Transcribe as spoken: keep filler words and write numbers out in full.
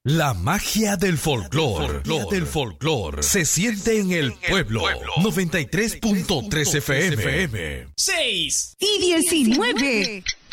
La magia del folclor, del folclor, se siente en el pueblo. noventa y tres punto tres F M. seis y diecinueve.